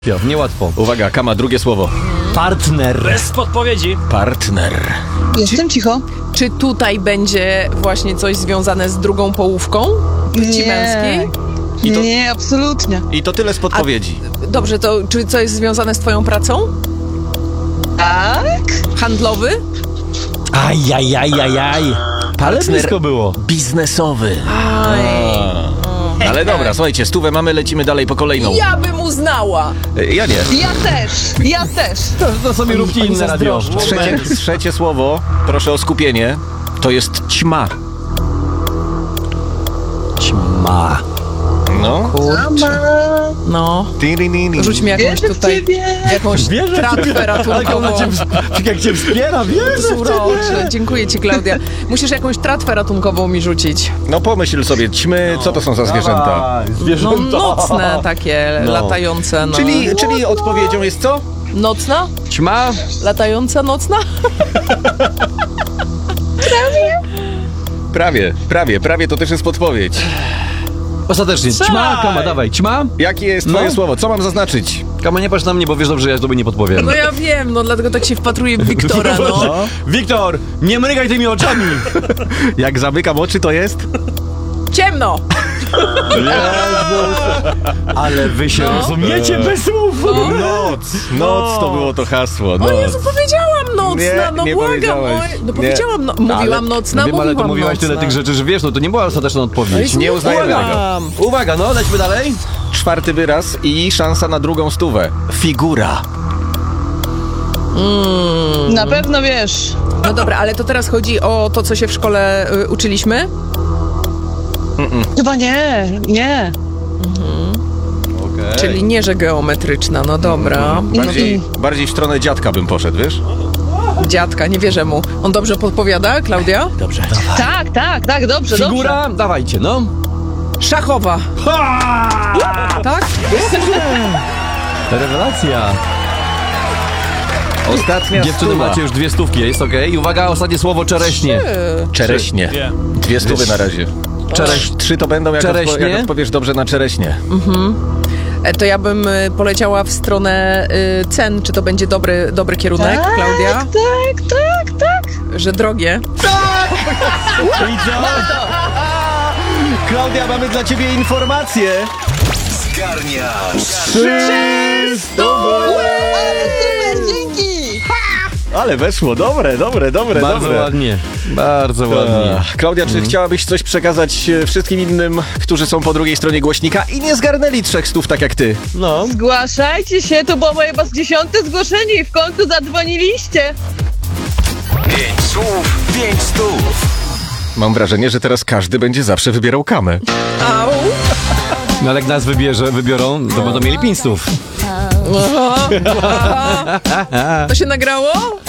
Niełatwo. Uwaga, Kama, drugie słowo. Partner. Bez podpowiedzi. Partner. Jestem cicho. Czy tutaj będzie właśnie coś związane z drugą połówką płci męskiej? I to- Nie, absolutnie. I to tyle z podpowiedzi. Dobrze, to czy coś jest z twoją pracą? Tak? Handlowy? Ajajajajaj. Ale Partner blisko było. biznesowy. Aj. Ale dobra, słuchajcie, stówę mamy, lecimy dalej po kolejną. Ja bym uznała. Ja nie. Ja też. To sobie róbcie inne radio. Trzecie słowo, proszę o skupienie, to jest ćma. Ćma. No. No, rzuć mi jakąś Wierzę w tutaj, ciebie. jakąś tratwę ratunkową. Jak cię wspiera, wiesz? Proszę, dziękuję ci, Klaudia. Musisz jakąś tratwę ratunkową mi rzucić. No pomyśl sobie, ćmy, co to są za zwierzęta? No Zwierzęta. nocne takie, latające. No. Czyli odpowiedzią jest co? Nocna? Ćma. Latająca nocna? Prawie, to też jest podpowiedź. Ostatecznie. Ćma, Kama, dawaj. Ćma. Jakie jest twoje No. słowo? Co mam zaznaczyć? Kama, nie patrz na mnie, bo wiesz dobrze, że ja tobie nie podpowiem. No ja wiem, no dlatego tak się wpatruję w Wiktora, no. Wiktor, nie mrygaj tymi oczami. Jak zamykam oczy, to jest? Ciemno! Ale wy się rozumiecie bez słów. Noc to było to hasło. O Jezu, powiedziałam nocna, Nie, no nie błagam. powiedziałeś. No Nie. powiedziałam, mówiłam nocna, Wiem, ale to mówiłaś nocna. tyle tych rzeczy, że wiesz, no to nie była ostateczna odpowiedź. Nie uznajemy tego. Uwaga, no, lećmy dalej. Czwarty wyraz i szansa na drugą stówę. Figura. Na pewno wiesz. No dobra, ale to teraz chodzi o to, co się w szkole uczyliśmy? Chyba nie. Okay. Czyli nie, że geometryczna, no dobra. Bardziej w stronę dziadka bym poszedł, wiesz? Dziadka, nie wierzę mu. On dobrze podpowiada, Klaudia? Dobrze. Tak, dobrze, Figura, dawajcie, no. Szachowa. Tak? Rewelacja. Ostatnia Dziewczyny, stuwa. macie już 2 stówki, jest okej? Uwaga, ostatnie słowo, czereśnie. Czereśnie. 2 stówy na razie. 3 to będą, jak Czereśnie? jak odpowiesz dobrze na czereśnie. To ja bym poleciała w stronę cen. Czy to będzie dobry kierunek, Klaudia? Tak. Że drogie. I co? Klaudia, mamy dla ciebie informację. Zgarniasz 3 stówy! Ale super, dzięki. Ale weszło, dobre. Bardzo ładnie, bardzo ładnie. Klaudia, czy chciałabyś coś przekazać wszystkim innym, którzy są po drugiej stronie głośnika i nie zgarnęli 3 stów tak jak ty? No. Zgłaszajcie się, to było moje 10. zgłoszenie i w końcu zadzwoniliście. 5 słów, 5 stów. Mam wrażenie, że teraz każdy będzie zawsze wybierał Kamę. Au! No ale jak nas wybiorą, to będą mieli 5 stów. To się nagrało?